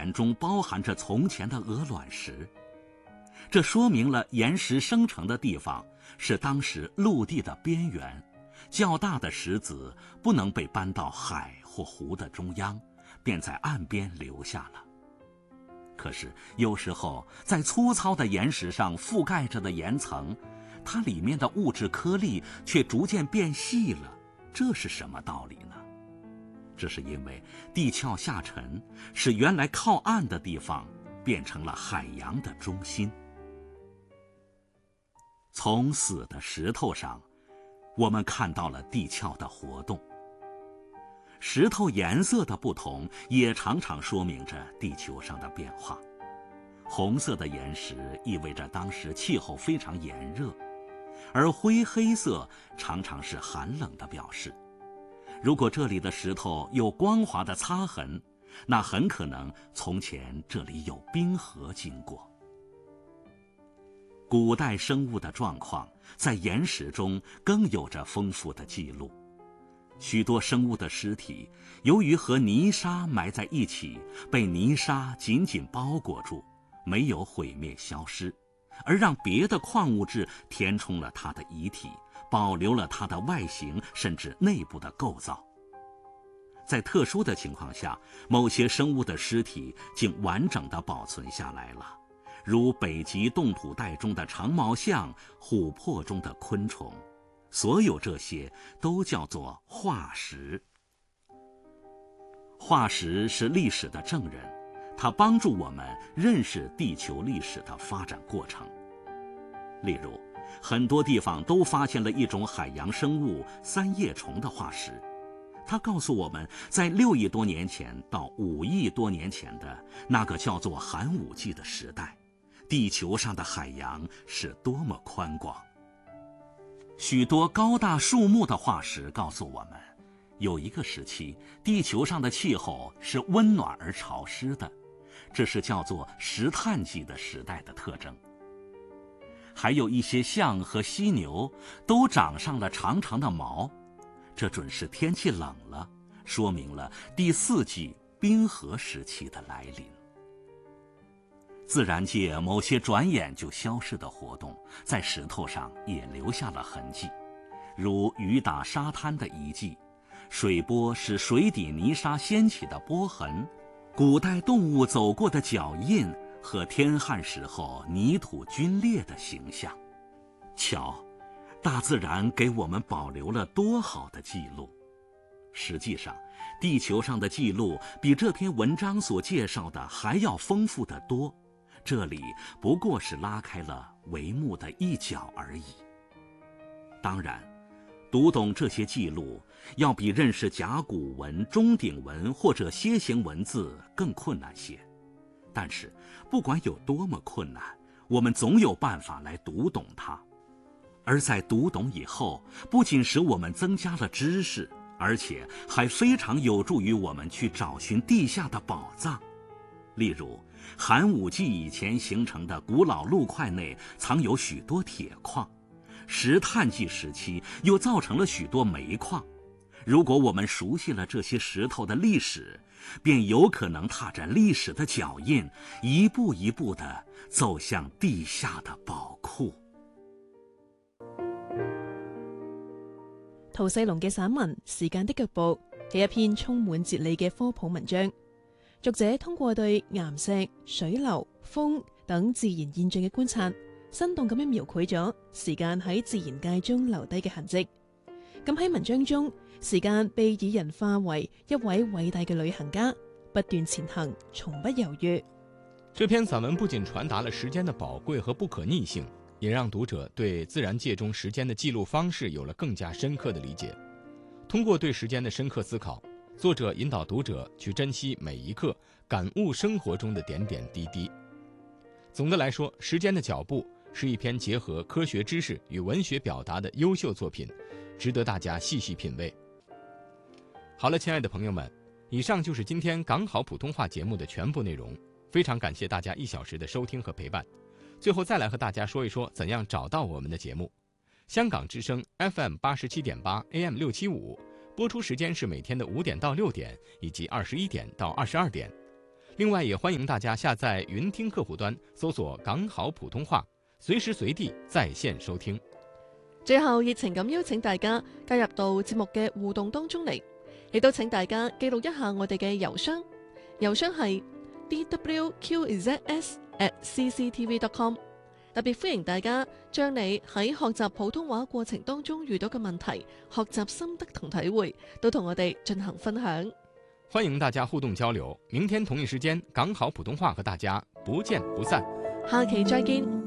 然中包含着从前的鹅卵石。这说明了岩石生成的地方是当时陆地的边缘，较大的石子不能被搬到海或湖的中央，便在岸边留下了。可是有时候在粗糙的岩石上覆盖着的岩层，它里面的物质颗粒却逐渐变细了，这是什么道理呢？这是因为地壳下沉，使原来靠岸的地方变成了海洋的中心。从死的石头上，我们看到了地壳的活动。石头颜色的不同也常常说明着地球上的变化。红色的岩石意味着当时气候非常炎热，而灰黑色常常是寒冷的表示。如果这里的石头有光滑的擦痕，那很可能从前这里有冰河经过。古代生物的状况在岩石中更有着丰富的记录。许多生物的尸体由于和泥沙埋在一起，被泥沙紧紧包裹住，没有毁灭消失，而让别的矿物质填充了它的遗体，保留了它的外形甚至内部的构造。在特殊的情况下，某些生物的尸体竟完整地保存下来了，如北极冻土带中的长毛象、琥珀中的昆虫。所有这些都叫做化石。化石是历史的证人，它帮助我们认识地球历史的发展过程。例如，很多地方都发现了一种海洋生物三叶虫的化石，它告诉我们，在6亿多年前到5亿多年前的那个叫做寒武纪的时代，地球上的海洋是多么宽广。许多高大树木的化石告诉我们，有一个时期，地球上的气候是温暖而潮湿的，这是叫做石炭纪的时代的特征。还有一些象和犀牛都长上了长长的毛，这准是天气冷了，说明了第4纪冰河时期的来临。自然界某些转眼就消逝的活动，在石头上也留下了痕迹，如雨打沙滩的遗迹，水波使水底泥沙掀起的波痕，古代动物走过的脚印和天旱时候泥土龟裂的形象。瞧，大自然给我们保留了多好的记录。实际上，地球上的记录比这篇文章所介绍的还要丰富得多。这里不过是拉开了帷幕的一角而已。当然，读懂这些记录要比认识甲骨文、钟鼎文或者楔形文字更困难些。但是，不管有多么困难，我们总有办法来读懂它。而在读懂以后，不仅使我们增加了知识，而且还非常有助于我们去找寻地下的宝藏。例如，寒武纪以前形成的古老陆块内藏有许多铁矿，石炭纪时期又造成了许多煤矿。如果我们熟悉了这些石头的历史，便有可能踏着历史的脚印，一步一步地走向地下的寶庫。 陶世龍嘅散文《時間的腳步》係一篇充滿哲理嘅科普文章。作者通過對岩石、水流、風等自然現象嘅觀察，生動咁樣描繪咗時間喺自然界中留低嘅痕跡。咁喺文章中，時間被擬人化為一位偉大嘅旅行家，不斷前行，從不猶豫。 這篇散文不僅傳達了時間的寶貴和不可逆性，也讓讀者對自然界中時間的記錄方式有了更加深刻的理解。通過對時間的深刻思考，作者引導讀者去珍惜每一刻，感悟生活中的點點滴滴。總的來說，時間的腳步是一篇結合科學知識與文學表達的優秀作品，值得大家細細品味。好了，親愛的朋友們，以上就是今天港好普通話節目的全部內容，非常感謝大家1小時的收聽和陪伴。最後再來和大家說一說怎樣找到我們的節目。香港之聲 FM87.8 AM675，播出時間是每天的5點到6點以及21點到22點。 另外，也歡迎大家下載雲聽客戶端，搜索港好普通話，隨時隨地在線收聽。 最後，熱情咁邀請大家加入到節目嘅互動當中嚟，亦都請大家記錄一下我哋嘅郵箱，郵箱係 dwqzs@cctv.com。特別歡迎大家將你喺學習普通話過程當中遇到嘅問題、學習心得同體會，都同我哋進行分享。 歡迎大家互動交流，明天同一時間港好普通話和大家不見不散。 下期再見。